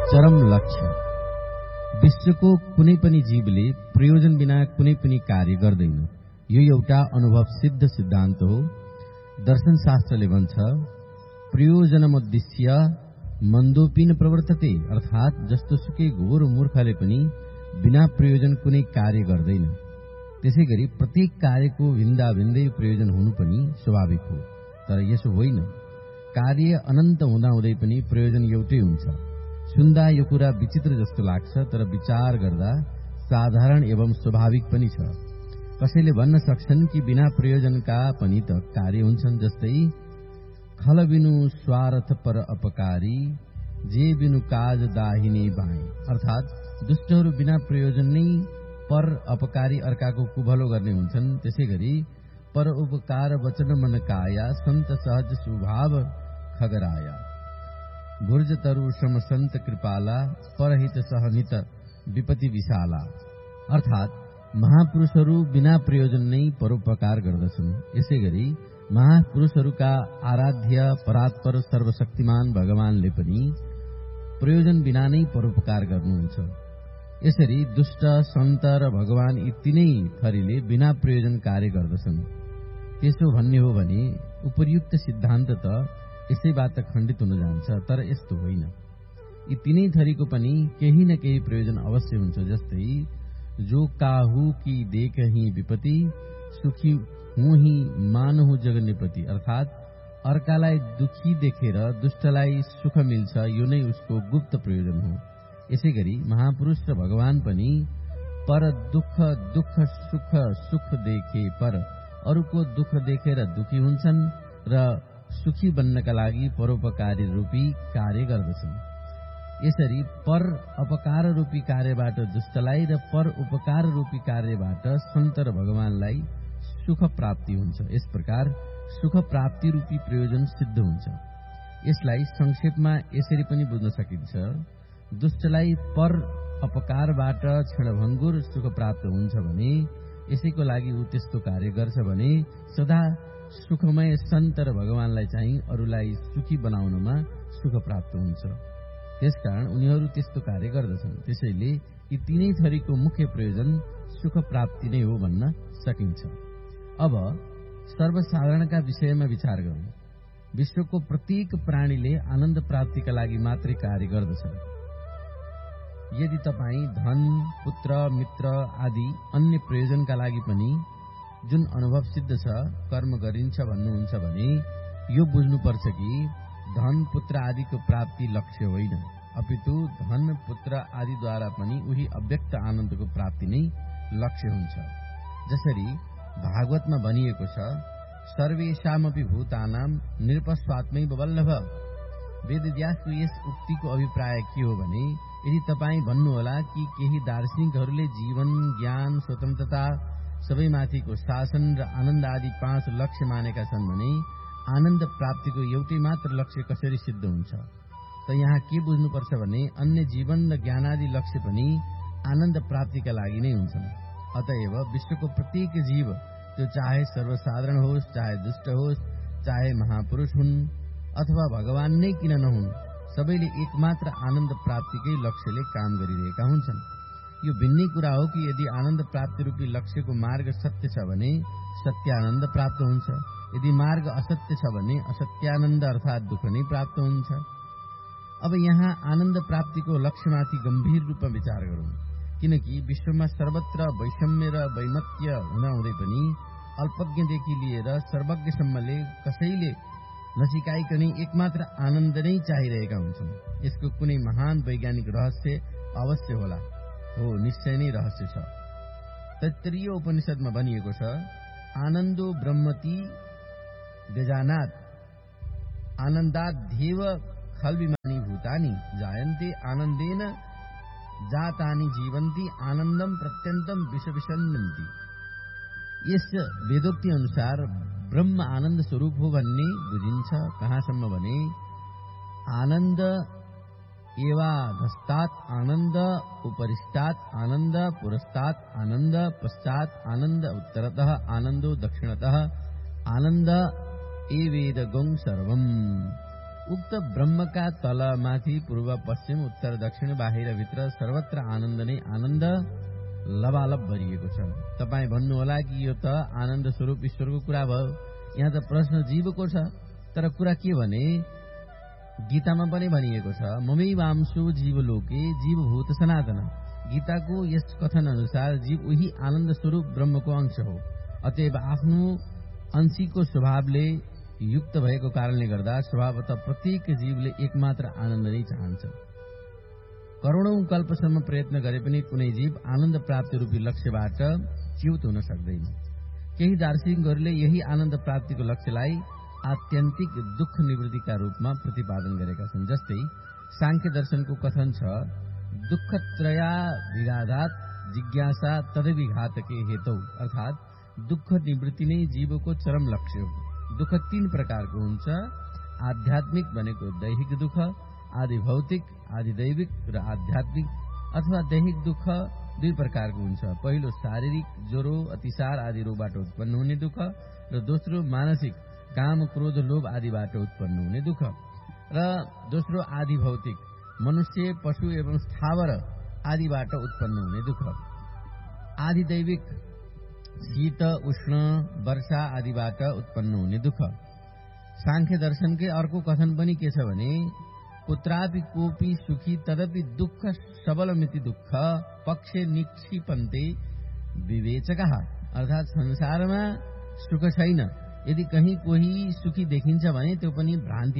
चरम लक्ष्य। विश्वको कुनै पनि जीवले प्रयोजन बिना कुनै पनि कार्य गर्दैन। यो एउटा अनुभव सिद्ध सिद्धान्त हो। दर्शनशास्त्रले भन्छ, प्रयोजनमुद्दिश्य मन्दोऽपि न प्रवर्तते, अर्थात् जस्तोसुकै घोर मूर्खले पनि बिना प्रयोजन कुनै कार्य गर्दैन। त्यसैगरी प्रत्येक कार्यको भिन्दा भिन्दै प्रयोजन हुनु पनि स्वाभाविक हो। तर यसो होइन। कार्य अनन्त हुँदाहुँदै पनि प्रयोजन एउटै हुन्छ। सुन्दा यो कुरा विचित्र जस्तो लाग्छ, तर विचार गर्दा साधारण एवं स्वाभाविक पनि छ। कसैले भन्न सक्छन् कि बिना प्रयोजनका पनि त कार्य हुन्छन्, जस्तै खल बिनु स्वार्थ पर अपकारी, जे बिनु काज दाहिने बाएँ, अर्थात् दुष्टहरू बिना प्रयोजन नै पर अपकारी अर्काको कुभलो गर्ने हुन्छन्। त्यसैगरी पर उपकार वचन मन काया, सन्त सहज स्वभाव खगराया, भुर्ज तरु सम संत कृपाला, परहित सहनित विपत्ति विशाला, अर्थात् महापुरुषहरू बिना प्रयोजन नै परोपकार गर्दछन्। यसैगरी महापुरुषहरूका आराध्य परात्पर सर्वशक्तिमान भगवानले पनि प्रयोजन बिना नै परोपकार गर्नुहुन्छ। यसरी दुष्ट सन्त र भगवान यी तीनै थरीले बिना प्रयोजन कार्य गर्दछन्। त्यसो भन्ने हो भने उपर्युक्त सिद्धान्त त यसैबाट खण्डित हुन जान्छ। तर यस्तो होइन। यी तीनै थरीको पनि केही न केही प्रयोजन अवश्य हुन्छ। जस्तै जो काहू की देखहि विपत्ति, सुखी हूँ ही मानहु जगन्नेपति, अर्थात् अर्कालाई दुखी देखेर दुष्टलाई सुख मिल्छ, यो नै उसको गुप्त प्रयोजन हो। यसैगरी महापुरुष र भगवान पनि पर दुख दुख सुख सुख देखे पर, अरूको दुख देखेर दुखी हुन्छन् र सुखी बन्नका लागि परोपकारी रूपी कार्य गर्दछन्। यसरी पर अपकार रूपी कार्यबाट दुष्टलाई र पर उपकार रूपी कार्यबाट सन्त र भगवानलाई सुख प्राप्ति हुन्छ। यस प्रकार सुख प्राप्ति रूपी प्रयोजन सिद्ध हुन्छ। यसलाई संक्षेपमा यसरी पनि बुझ्न सकिन्छ, दुष्टलाई पर अपकारबाट क्षणभङ्गुर सुख प्राप्त हुन्छ भने यसैको लागि ऊ त्यस्तो कार्य गर्छ भने सदा सुखमय सन्त र भगवानलाई चाहिँ अरूलाई सुखी बनाउनमा सुख प्राप्त हुन्छ। त्यसकारण उनीहरू त्यस्तो कार्य गर्दछन्। त्यसैले यी तीनै थरीको मुख्य प्रयोजन सुख प्राप्ति नै हो भन्न सकिन्छ। अब सर्वसाधारणका विषयमा विचार गरौँ। विश्वको प्रत्येक प्राणीले आनन्द प्राप्तिका लागि मात्रै कार्य गर्दछन्। यदि तपाईँ धन, पुत्र, मित्र आदि अन्य प्रयोजनका लागि पनि जुन अनुभव सिद्ध छ कर्म गरिन्छ भन्नुहुन्छ भने यो बुझ्नुपर्छ कि धन, पुत्र आदिको प्राप्ति लक्ष्य होइन, अपितु धन, पुत्र आदिद्वारा पनि उही अव्यक्त आनन्दको प्राप्ति नै लक्ष्य हुन्छ। जसरी भागवतमा भनिएको छ, सर्वेषामपि भूतानां निरपस्वात्मैव वल्लभ। वेदव्यासको यस उक्तिको अभिप्राय के हो भने, यदि तपाईँ भन्नुहोला कि केही दार्शनिकहरूले जीवन, ज्ञान, स्वतन्त्रता, सबैमाथिको शासन र आनन्द आदि 5 लक्ष्य मानेका छन् भने आनन्द प्राप्तिको एउटै मात्र लक्ष्य कसरी सिद्ध हुन्छ? त यहाँ के बुझ्नुपर्छ भने अन्य जीवन र ज्ञानादि लक्ष्य पनि आनन्द प्राप्तिका लागि नै हुन्छन्। अतएव विश्वको प्रत्येक जीव, त्यो चाहे सर्वसाधारण होस्, चाहे दुष्ट होस्, चाहे महापुरुष हुन् अथवा भगवान नै किन नहुन्, सबैले एकमात्र आनन्द प्राप्तिकै लक्ष्यले काम गरिरहेका हुन्छन्। यो भिन्नै कुरा हो कि यदि आनन्द प्राप्ति रूपी लक्ष्यको मार्ग सत्य छ भने सत्यानन्द प्राप्त हुन्छ, यदि मार्ग असत्य छ भने असत्यानन्द अर्थात् दुःख नै प्राप्त हुन्छ। अब यहाँ आनन्द प्राप्तिको लक्ष्यमाथि गम्भीर रूपमा विचार गरौँ, किनकि विश्वमा सर्वत्र वैषम्य र वैमत्य हुँदाहुँदै पनि अल्पज्ञदेखि लिएर सर्वज्ञसम्मले कसैले नसिकाइकनै एकमात्र आनन्द नै चाहिरहेका हुन्छन्। यसको कुनै महान वैज्ञानिक रहस्य अवश्य होला। हो, निश्चय नै रहस्य छ। तैत्तिरीय उपनिषदमा भनिएको छ, आनन्दो ब्रह्मति व्यजानात् आनन्दाध्येव खल्विमानि भूतानि जायन्ते आनन्देन जातानि जीवन्ति आनन्दम प्रत्यन्तं विषविषन्नन्ति। यस वेदोक्ति अनुसार ब्रह्म आनन्द स्वरूप हो भन्ने बुझिन्छ। कहाँसम्म भने आनन्द एवाधस्तात् आनन्द, उपरिष्टात् आनन्द, पुरस्तात् आनन्द, पश्चात् आनन्द, उत्तरतः आनन्दो, दक्षिणतः आनन्द एवेदगं सर्वम्। उक्त ब्रह्मका तल माथि पूर्व पश्चिम उत्तर दक्षिण बाहिर भित्र सर्वत्र आनन्द नै आनन्द लबालब भरिएको छ। तपाईँ भन्नुहोला कि यो त आनन्द स्वरूप ईश्वरको कुरा भयो, यहाँ त प्रश्न जीवको छ। तर कुरा के भने गीतामा पनि भनिएको छ, ममैवांशो जीवलोके जीवभूत सनातन। गीताको यस कथन अनुसार जीव उही आनन्द स्वरूप ब्रह्मको अंश हो। अतएव आफ्नो अंशीको स्वभावले युक्त भएको कारणले गर्दा स्वभावतः प्रत्येक जीवले एकमात्र आनन्द नै चाहन्छ। करोडौं कल्पसम्म प्रयत्न गरे पनि कुनै जीव आनन्द प्राप्ति रूपी लक्ष्यबाट च्युत हुन सक्दैन। केही दार्शनिकहरूले यही आनन्द प्राप्तिको लक्ष्यलाई आत्यन्तिक दुःख निवृत्तिका रूपमा प्रतिपादन गरेका छन्। जस्तै सांख्य दर्शनको कथन छ, दुःखत्रयाभिघातात् जिज्ञासा तदभिघातके हेतौ, अर्थात दुःख निवृत्ति नै जीवको चरम लक्ष्य हो। दुःख 3 प्रकारको हुन्छ, आध्यात्मिक भनेको दैहिक दुःख, आदि भौतिक, आदि दैविक र आध्यात्मिक। अथवा दैहिक दुःख 2 प्रकारको हुन्छ, पहिलो शारीरिक ज्वरो अतिसार आदि रोगबाट उत्पन्न हुने दुःख र दोस्रो मानसिक काम क्रोध लोभ आदिबाट उत्पन्न हुने दुःख र दोस्रो आदि भौतिक मनुष्य पशु एवं स्थावर आदिबाट उत्पन्न हुने दुःख। आदि दैविक शीत उष्ण वर्षा आदिबाट उत्पन्न हुने दुःख। सांख्य दर्शनकै अर्को कथन पनि के छ भने, कुत्रापि कोपी सुखी तदपि दुःख सबलमिति दुःख पक्षे निक्षिपन्ते विवेचकः, अर्थात संसारमा सुख छैन, यदि कहीं कोही सुखी देखिन्छ भने त्यो पनि भ्रान्ति